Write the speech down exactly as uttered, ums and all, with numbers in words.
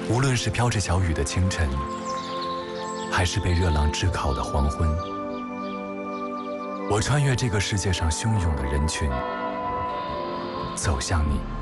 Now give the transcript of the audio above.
无论是飘着小雨的清晨，还是被热浪炙烤的黄昏，我穿越这个世界上汹涌的人群，走向你。